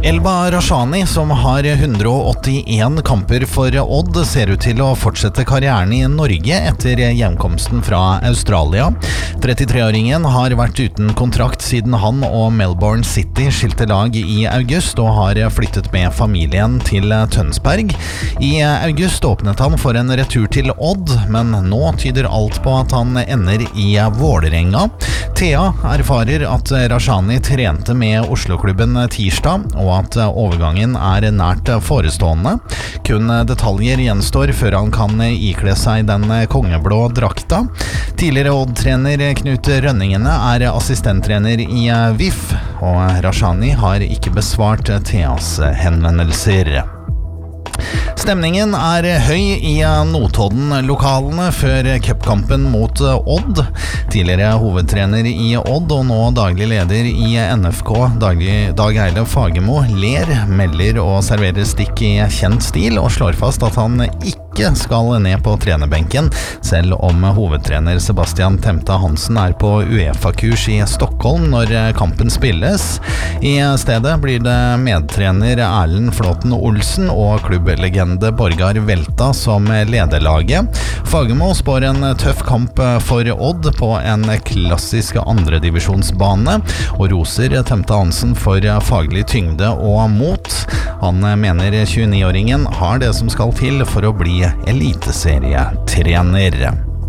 Elba Rashani, som har 181 kamper for Odd, ser ut til å fortsette karrieren i Norge etter hjemkomsten fra Australia. 33-åringen har vært uten kontrakt siden han og Melbourne City skilte lag i august og har flyttet med familien til Tønsberg. I august åpnet han for en retur til Odd, men nå tyder alt på at han ender i Vålerenga. Thea erfarer at Rashani trente med Oslo-klubben tirsdag, og at overgangen er nært forestående. Kun detaljer gjenstår før han kan ikle seg den kongeblå drakta. Tidligere Odd-trener Knut Rønningene er assistenttrener i VIF, og Rashani har ikke besvart Theas henvendelser. Stemningen er høy i Notodden-lokalene før cupkampen mot Odd. Tidligere hovedtrener i Odd og nå daglig leder i NFK, Dag Eile Fagermo, ler, melder og serverer stikk i kjent stil og slår fast at han ikke skal ned på trenerbenken, selv om hovedtrener Sebastian Temta Hansen er på UEFA-kurs i Stockholm når kampen spilles. I stedet blir det medtrener Erlend Flåten Olsen og klubblegende Borgar Velta som lederlaget. Fagermo spår en tøff kamp for Odd på en klassisk andredivisjonsbane, og roser Temta Hansen for faglig tyngde og mot. Han mener 29-åringen har det som skal til for å bli eliteserietrener.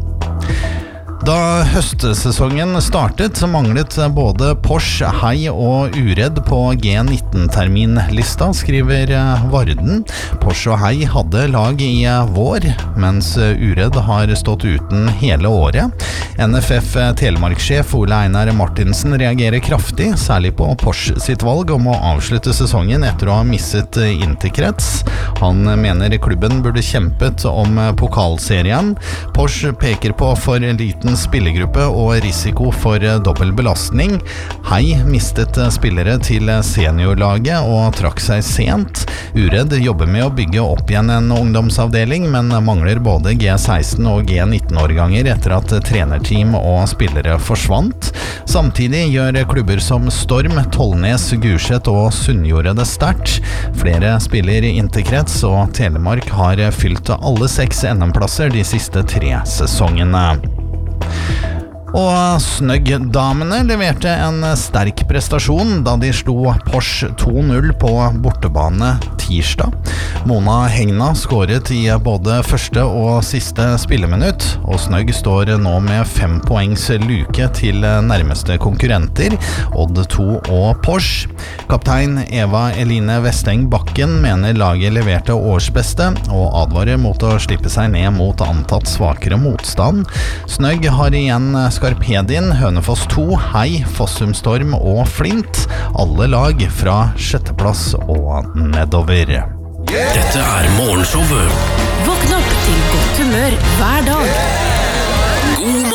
Da høstsesongen startet, så manglet både Porsche, Hei og Uredd på G19-terminlista, skriver Varden. Porsche og Hei hadde lag i vår, mens Uredd har stått uten hele året. NFF Telemark-sjef Ole Einar Martinsen reagerer kraftig, særlig på Porsche sitt valg om å avslutte sesongen etter å ha misset interkrets. Han mener klubben burde kjempet om pokalserien. Porsche peker på for liten spillergruppe og risiko for dobbel belastning. Hei mistet spillere til seniorlaget og trakk seg sent. Uredd jobber med å bygge opp igjen en ungdomsavdeling, men mangler både G16 og G19-årganger etter at trenerteam og spillere forsvant. Samtidig gjør klubber som Storm, Tollnes, Gulset og Sunnjordet det sterkt. Flere spiller i interkrets, og Telemark har fylt alle 6 NM-plasser de siste 3 sesongene. Og Snøgg-damene leverte en sterk prestasjon da de slo Porsche 2-0 på bortebane tirsdag. Mona Hegna skåret i både første og siste spilleminutt, og Snøgg står nå med 5 poengs luke til nærmeste konkurrenter, Odd 2 og Porsche. Kaptein Eva Eline Vesteng Bakken mener laget leverte årsbeste, og advarer mot å slippe seg ned mot antatt svakere motstand. Snøgg har igjen Skarpedin, Hønefoss 2, Hei, Fossum Storm og Flint. Alle lag fra 6. plass og nedover. Dette er morgenshowet. Våkn opp til godt humør hver dag. God morgen.